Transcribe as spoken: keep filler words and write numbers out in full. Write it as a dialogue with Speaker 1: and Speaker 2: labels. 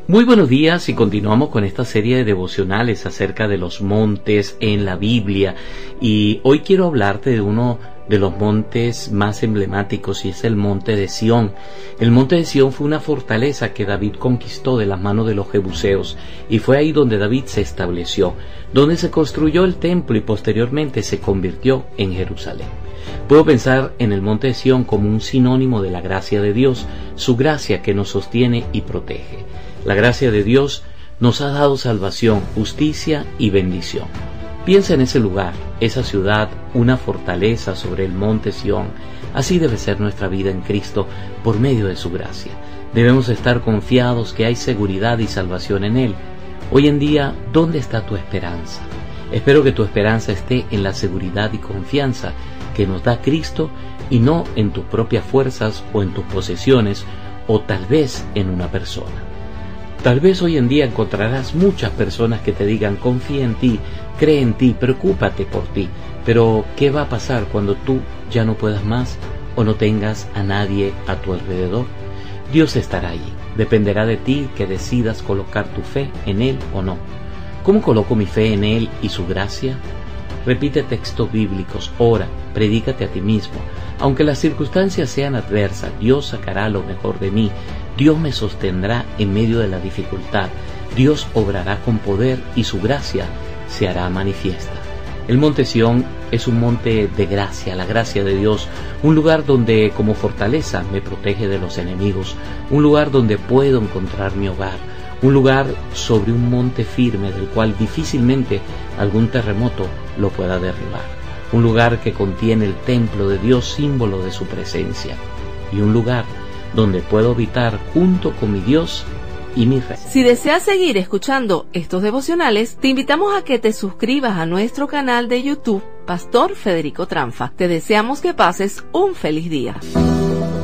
Speaker 1: Muy buenos días y continuamos con esta serie de devocionales acerca de los montes en la Biblia, y hoy quiero hablarte de uno de los montes más emblemáticos y es el monte de Sión. El monte de Sión fue una fortaleza que David conquistó de las manos de los jebuseos y fue ahí donde David se estableció, donde se construyó el templo y posteriormente se convirtió en Jerusalén. Puedo pensar en el monte de Sión como un sinónimo de la gracia de Dios, su gracia que nos sostiene y protege. La gracia de Dios nos ha dado salvación, justicia y bendición. Piensa en ese lugar, esa ciudad, una fortaleza sobre el monte Sión. Así debe ser nuestra vida en Cristo por medio de su gracia. Debemos estar confiados que hay seguridad y salvación en Él. Hoy en día, ¿dónde está tu esperanza? Espero que tu esperanza esté en la seguridad y confianza que nos da Cristo y no en tus propias fuerzas o en tus posesiones o tal vez en una persona. Tal vez hoy en día encontrarás muchas personas que te digan: confía en ti, cree en ti, preocúpate por ti. Pero ¿qué va a pasar cuando tú ya no puedas más o no tengas a nadie a tu alrededor? Dios estará allí. Dependerá de ti que decidas colocar tu fe en Él o no. ¿Cómo coloco mi fe en Él y su gracia? Repite textos bíblicos, ora, predícate a ti mismo. Aunque las circunstancias sean adversas, Dios sacará lo mejor de mí. Dios me sostendrá en medio de la dificultad. Dios obrará con poder y su gracia se hará manifiesta. El monte Sión es un monte de gracia, la gracia de Dios, un lugar donde como fortaleza me protege de los enemigos, un lugar donde puedo encontrar mi hogar, un lugar sobre un monte firme del cual difícilmente algún terremoto lo pueda derribar, un lugar que contiene el templo de Dios, símbolo de su presencia, y un lugar donde puedo habitar junto con mi Dios y mi Rey.
Speaker 2: Si deseas seguir escuchando estos devocionales, te invitamos a que te suscribas a nuestro canal de YouTube, Pastor Federico Tranfa. Te deseamos que pases un feliz día.